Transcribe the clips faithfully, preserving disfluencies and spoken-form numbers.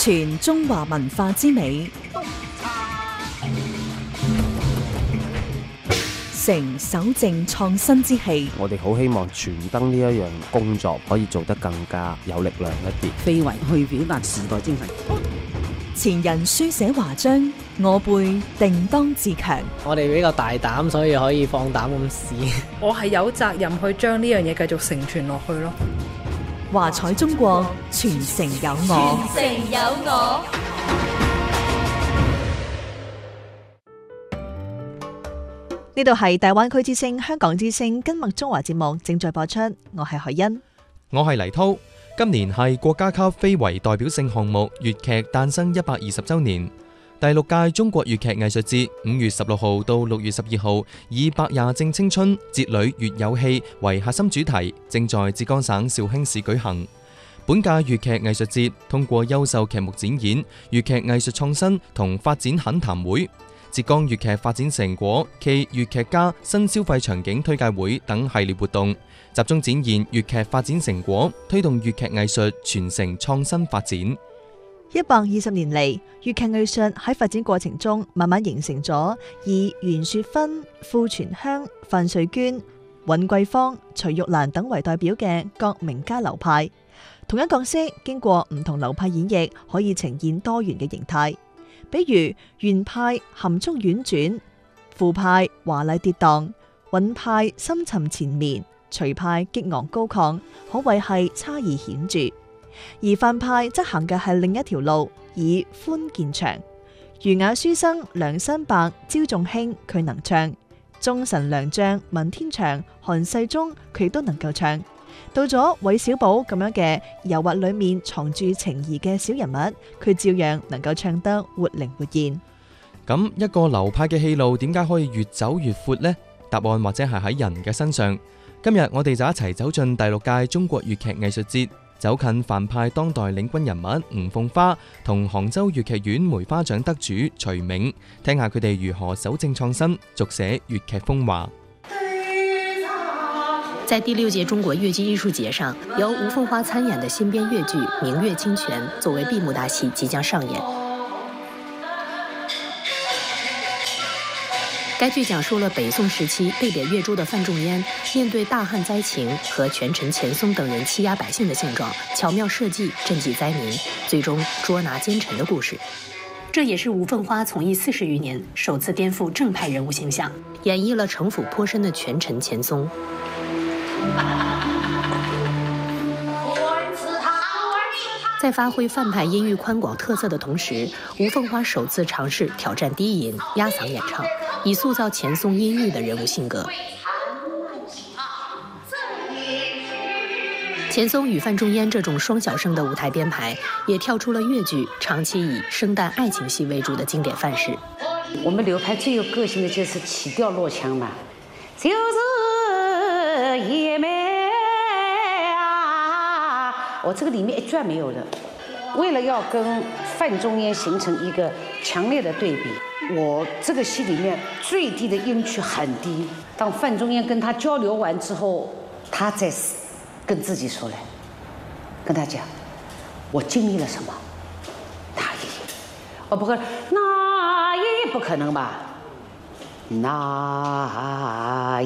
傳中華文化之美，成守正創新之氣。 我哋好希望傳燈呢一樣工作可以做得更加有力量一啲， 非遺去表達時代精神。 前人書寫華章，我輩定當自強。 我哋比較大膽，所以可以放膽咁試。 我係有責任去將呢樣嘢繼續承傳落去咯。 華彩中國，傳承有我。 傳承有我。 呢度係大灣區之聲、香港之聲金麥中華節目正在播出，我係海欣， 我係黎濤。今年係國家級非遺代表性項目粵劇誕生一百二十週年，第六屆中國粵劇藝術節五月十六號到六月十二號，以百廿正青春，節裏粵有戲為核心主題，正在浙江省紹興市舉行。本屆粵劇藝術節通過優秀劇目展演、粵劇藝術創新同發展懇談會、浙江粵劇發展成果暨粵劇家新消費場景推介會等系列活動，集中展現粵劇發展成果，推動粵劇藝術傳承創新發展。 一百二十年嚟，粵劇藝術喺發展過程中慢慢形成咗以袁雪芬、傅傳香、范瑞娟、尹桂芳、徐玉蘭等為代表嘅各名家流派。同一角色經過唔同流派演繹，可以呈現多元嘅形態。比如袁派含蓄婉轉，傅派華麗跌宕，尹派深沉纏綿，徐派激昂高亢，可謂係差異顯著。而范派則行嘅係另一條路，以寬見長。儒雅書生梁山伯、焦仲卿佢能唱，忠臣良將文天祥、韓世忠佢亦都能夠唱。到咗韋小寶咁樣嘅油畫裏面藏住情誼嘅小人物，佢照樣能夠唱得活靈活現。 咁一個流派嘅戲路點解可以越走越闊呢？答案或者係喺人嘅身上。今日我哋就一齊走進第六屆中國粵劇藝術節，走近范派當代領軍人物吳鳳花同杭州粵劇院梅花獎得主徐銘，聽下佢哋如何守正創新，續寫粵劇風華。 在第六屆中國粵劇藝術節上，由吳鳳花參演的新編粵劇《明月清泉》作為閉幕大戲即將上演。該劇講述了北宋時期被貶越州的范仲淹面對大旱災情和權臣錢松等人欺壓百姓的現狀，巧妙設計賑濟災民，最終捉拿奸臣的故事。這也是吳鳳花從藝四十餘年首次顛覆正派人物形象，演繹了城府頗深的權臣錢松。在發揮范派音域寬廣特色的同時，吳鳳花首次嘗試挑戰低吟壓嗓演唱，以塑造錢松陰鬱的人物性格。錢松與范仲淹這種雙小生的舞台編排，也跳出了粵劇長期以生旦愛情戲為主的經典範式。 我們流派最有個性的就是起調落腔嘛，就是也沒啊，我這個裡面一轉沒有了。為了要跟范仲淹形成一個強烈的對比，我這個戲裡面最低的音區很低。當范仲淹跟他交流完之後，他再跟自己說來，跟他講，我經歷了什麼？那一夜，我不可能，那一夜不可能吧？那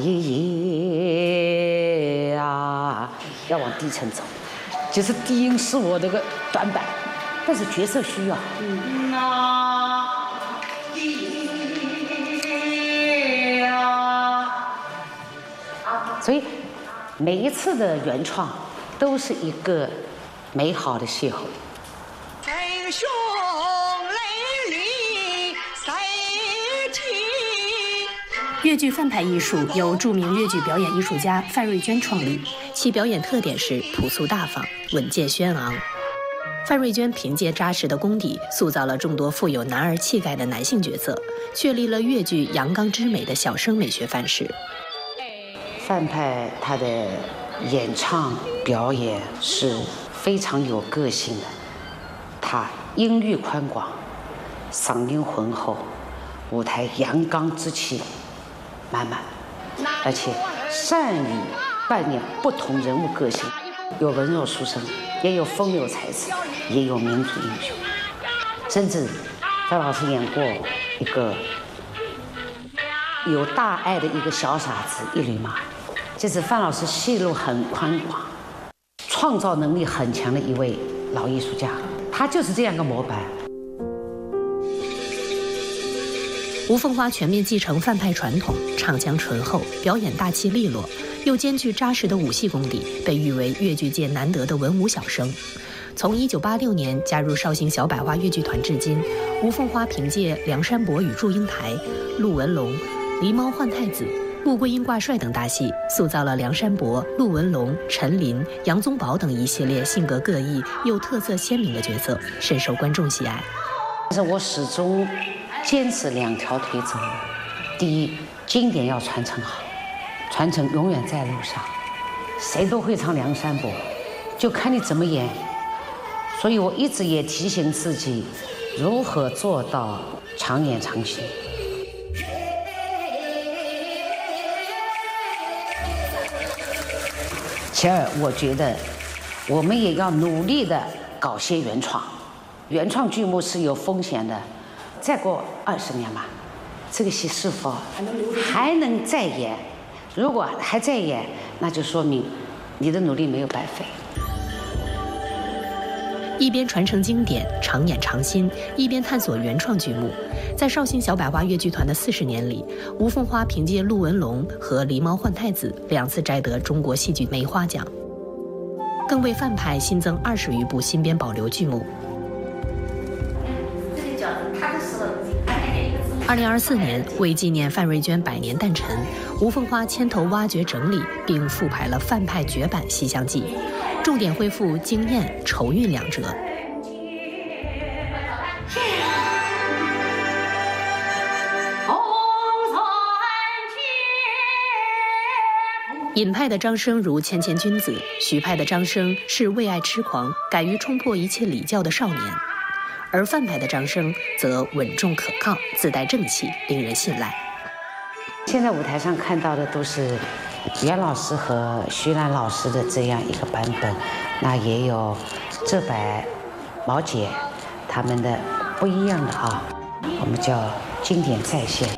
一夜啊，要往低沉走，就是低音是我這個短板，但是角色需要。那一夜啊，所以每一次的原創都是一個美好的邂逅。 英雄淚裏誰情？ 粵劇范派藝術由著名粵劇表演藝術家范瑞娟創立，其表演特點是樸素大方、穩健軒昂。范瑞娟憑借扎實的功底，塑造了眾多富有男兒氣概的男性角色，確立了粵劇陽剛之美的小生美學範式。 范派他的演唱表演是非常有個性的，他音域寬廣，嗓音渾厚，舞台陽剛之氣滿滿，而且善於扮演不同人物個性，有文弱書生，也有風流才子，也有民族英雄。 甚至范老师演过一个有大爱的一个小傻子一缕马，就是范老师戏路很宽广，创造能力很强的一位老艺术家，他就是这样一个模板。 吴凤花全面继承范派传统，唱腔醇厚，表演大气利落，又兼具扎实的武戏功底，被誉为粤剧界难得的文武小生。从一九八六年加入绍兴小百花越剧团至今，吴凤花凭借《梁山伯与祝英台》、陆文龙、狸猫换太子、穆桂英挂帅等大戏，塑造了梁山伯、陆文龙、陈琳、杨宗保等一系列性格各异又特色鲜明的角色，深受观众喜爱。 但是我始终坚持两条腿走。第一，经典要传承好，传承永远在路上，谁都会唱梁山伯，就看你怎么演。所以我一直也提醒自己，如何做到常演常新。其二，我觉得我们也要努力的搞些原创，原创剧目是有风险的。再过二十年吧，这个戏是否还能再演？如果还在演，那就说明你的努力没有白费。 一边传承经典，常演常新，一边探索原创剧目。在绍兴小百花越剧团的四十年里，吴凤花凭借陆文龙和狸猫换太子两次摘得中国戏剧梅花奖，更为范派新增二十余部新编保留剧目。二零二四年，为纪念范瑞娟百年诞辰，吴凤花牵头挖掘整理并复排了范派绝版《西厢记》，重点恢复惊艳、愁韵两折。尹派的张生如谦谦君子，徐派的张生是为爱痴狂，敢于冲破一切礼教的少年。而范派的张生则稳重可靠，自带正气，令人信赖。 现在舞台上看到的都是袁老师和徐兰老师的这样一个版本，那也有浙白、毛姐他们的不一样的啊，我们叫经典再现。